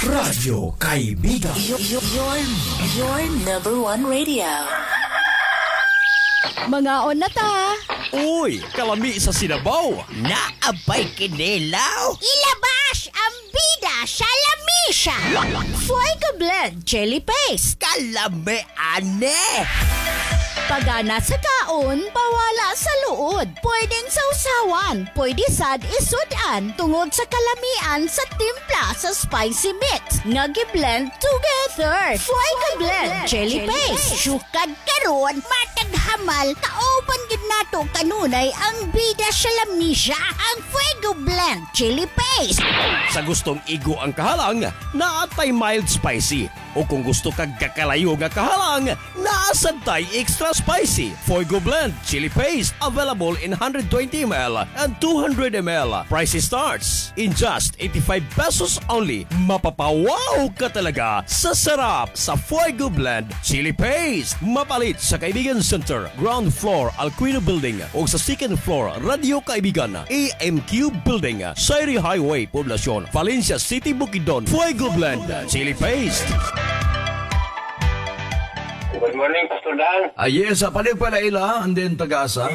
Radyo Kaibigan. Your number one radio. Mga on na ta. Uy, kalami sa sinabaw. Naabay kinilaw. Ilabas ang bida sa lamisa. Fuego Blend Chili Paste. Kalami ane. Pagana sa kaon, bawala sa luod. Pwedeng sausawan, pwede sad isudan tungod sa kalamian sa timpla sa spicy mix. Nga gi-blend together. Fuego Blend Chili Paste. Sukad karon, matag hamal, kaoban gid nato kanunay ang bida sa lamisa. Ang Fuego Blend Chili Paste. Sa gustong igo ang kahalang, naatay mild spicy. O kung gusto kag kakalayo nga kahalang, naasantay extra spicy. Fuego Blend Chili Paste available in 120 ml and 200 ml. Price starts in just 85 pesos only. Mapapawaw ka talaga sa sarap sa Fuego Blend Chili Paste. Mapalit sa Kaibigan Center, ground floor Alquino Building o sa second floor Radio Kaibigan, AMQ Building, Sairi Highway, Poblacion, Valencia City, Bukidnon. Fuego Blend Chili Paste. Good morning, Pastor Dan. Yes, panig pala ila, and then taga-asa.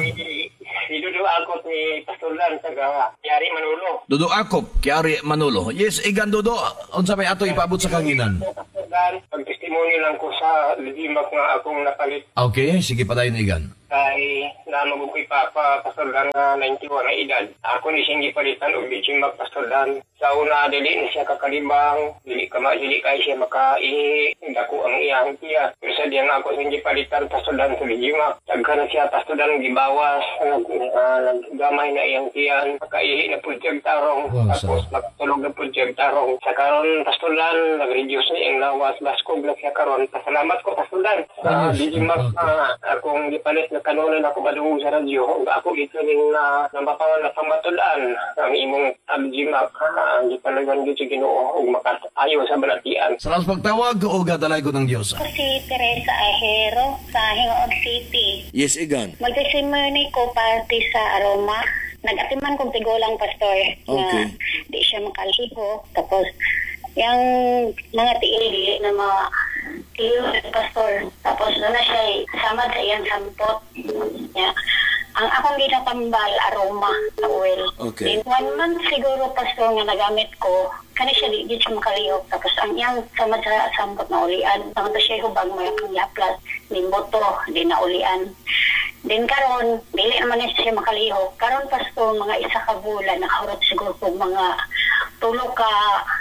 Idudu ako ni Pastor Dan, taga-Yari Manolo. Dodo Akop, Kiari Manolo. Yes, igan Dodo, unsa may ato ipabot sa kanginan? Pastor Dan, pag-testimony lang ko sa lidimak nga akong napalit. Okay, sige pa tayo igan. Kay namagod ko ipapa, Pastor Dan, na 91 na edad. Ako ni siyang gipalitan o lidimak, Pastor Dan. Sa una, dili na siya kakalibang, dili kay siya makaihi, dako ang iyang tiya. Pero sa diyan ako siyang gipalitan, Pastor Dan, sa lidimak. Tagka na siya, Pastor Dan, gibawas, naggamay na iyang tiyan, makaihi na pudyag tarong, tapos magtulog na pudyag tarong. Sa karon, Pastor Dan, nag-reduce na iyang lawas, baskog na siya karon. Pasalamat ko, Pastor Dan. Sa lidimak, akong gipalit na kanunan ako madungog sa radyo. Ako ito ning nampapangan na pamatulaan ang imong abjimap. Hindi palagan dito sa Ginoo o makatayo sa balatian. Salamat pagtawag o gadalay ko ng Diyos. Ako si Teresa Ahero sa Hingoog City. Yes, igan. Magtesimony ko parte sa Aroma. Nag-atiman kong tigulang pastor na di siya makaliho. Tapos, yung mga tiili na mga tiil pastor. Tapos, doon na siya kasama sa iyang sampot. Yeah. Ang akong ginatambal, aroma, sa oil. Okay. In 1 month siguro, pastor, nga nagamit ko, kani siya di siya makalihok. Tapos ang iyang sama sa sampot na ulian. Tama siya hubag mo yung yaplas, ni moto, di na ulian. Din karon, dili naman siya makalihok. Karon, pastor, mga isa ka bulan, nakahurot siguro po mga tulog ka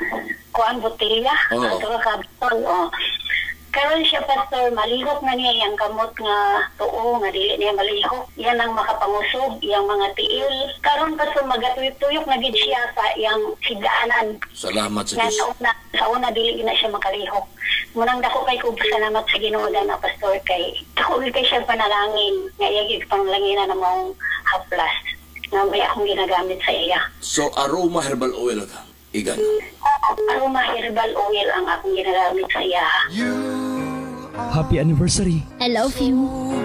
kuan botelya. Tulog ka botol, Karon siya, pastor, malihok na niya yung kamot nga tuo, nga dili niya malihok. Yan ang makapangusog, yung mga tiil. Karon, pastor, magatuyok-tuyok na gid siya sa yung higdaanan. Salamat sa Diyos. Sa una, dili na siya makalihok. Munang dako kay ko salamat sa Ginoo na pastor kay dako kay siya panalangin. Nga iyagig panglangina na mong haplas. Nga may akong ginagamit sa iya. So, aroma herbal oil ka? Igan. Aroma herbal oil ang akong ginagamit sa iya. Happy anniversary. I love you.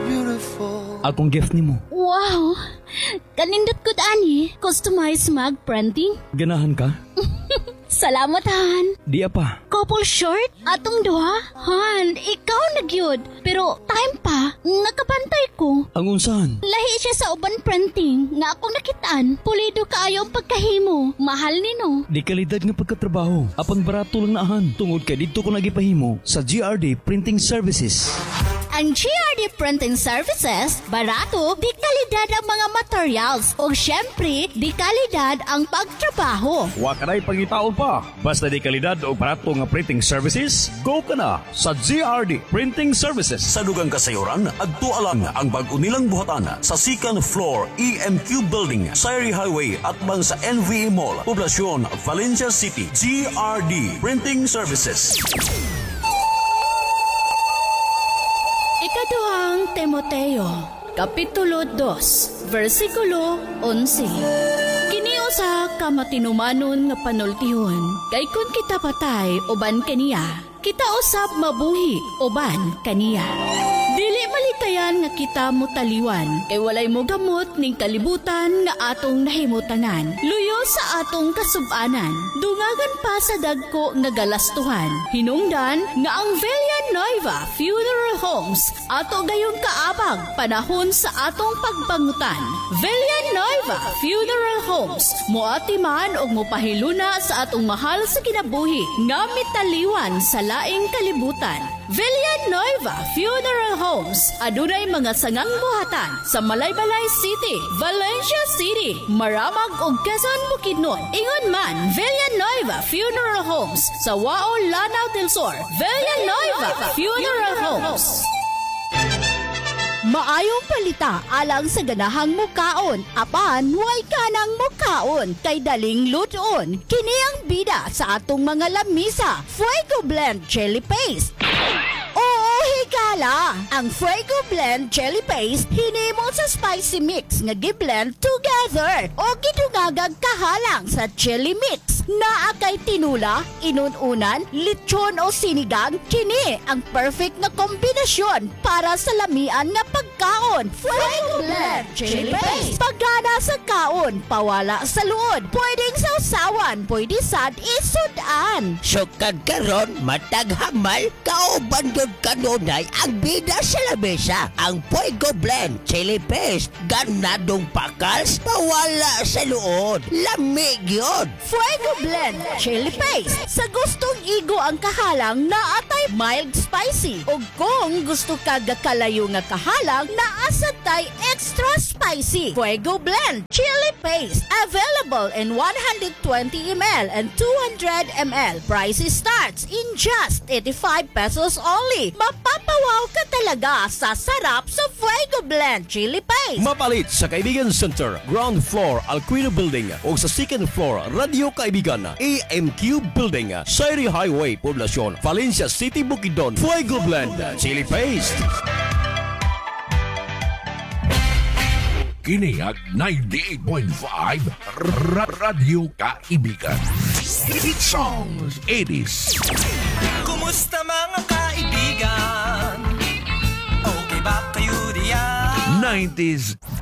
Akong gift nimo. Wow! Kanindot ko ani. Customized mug printing. Ganahan ka? Salamat, Han. Di pa. Couple short? Atong duha? Han, ikaw nagyod. Pero time pa, nakabantay ko. Ang unsahan? Lahi siya sa uban printing nga akong nakitaan. Pulido kaayo ang pagkahimo. Mahal nino. Di kalidad nga pagkatrabaho. Apang barato lang naahan. Tungod kay dito ko nagipahimo sa GRD Printing Services. Ang GRD Printing Services, barato, di kalidad ang mga materials. O syempre, di kalidad ang pagtrabaho. Wa ka na'y pangitaon pa. Basta di kalidad o barato nga printing services, go ka na sa GRD Printing Services. Sa dugang kasayuran, agtualang ang bag-o nilang buhatan sa second floor EMQ Building, Sairi Highway at bang sa NVA Mall, Poblacion, Valencia City. GRD Printing Services. Ikaduhang Timoteo, Kapitulo 2, versikulo 11. Kiniusa ka matinumanon nga panultihon, kay kun kita patay uban kaniya, kita usab mabuhi uban kaniya. Dili hintayan nga kita mo taliwan. Kay walay mo gamot ning kalibutan nga atong nahimutangan. Luyo sa atong kasubanan. Dungagan pa sa dagko nga galastuhan. Hinungdan nga ang Villanueva Funeral Homes ato gayong kaabag panahon sa atong pagbangutan. Villanueva Funeral Homes moati man og mopahiluna sa atong mahal sa kinabuhi nga mitaliwan sa laing kalibutan. Villanueva Funeral Homes adunay mga sangang buhatan sa Malaybalay City, Valencia City, Maramag ug Quezon, Bukidnon. Ingon man Villanueva Funeral Homes sa Wao, Lanao del Sur. Villanueva Funeral Homes. Maayong palita alang sa ganahang mukaon, apan way kanang mukaon kay daling luton. Kini ang bida sa atong mga lamisa, Fuego Blend Chili Paste. Oo, higala! Ang Fuego Blend Chili Paste hinimo sa spicy mix nga gi-blend together o gidungagag kahalang sa chili mix. Naa kay tinula, inununan, lechon o sinigang, kini ang perfect na kombinasyon para sa lamian nga pagkaon. Fuego Blend Chili Paste. Pagana sa kaon, pawala sa luod. Pwedeng sausawan, pwede sad isudan. Sukad karon matag hamal kauban gyud kanunay ang bida sa lamesa. Ang Fuego Blend Chili Paste ganadong pakals pawala sa luod. Lami gyud. Fuego Blend Chili Paste. Sa gustong igo ang kahalang na atay mild spicy. O kung gusto ka gakalayo nga kahalang na asatay extra spicy. Fuego Blend Chili Paste. Available in 120 ml and 200 ml. Price starts in just 85 pesos only. Mapapawaw ka talaga sa sarap sa Fuego Blend Chili Paste. Mapalit sa Kaibigan Center, ground floor, Alquino Building o sa second floor, Radio Kaibigan, AMQ Building, Sayri Highway, Poblacion, Valencia City, Bukidnon. Fuego Blend Chili Paste. Kini ang 98.5 Radio Kaibigan. Hit songs 80s. Kumusta mga kaibigan? Okay ba kayo diyan? 90s